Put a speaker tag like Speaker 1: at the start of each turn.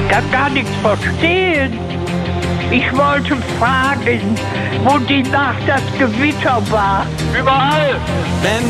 Speaker 1: kann gar nichts verstehen. Ich wollte fragen, wo die Nacht das Gewitter war.
Speaker 2: Überall!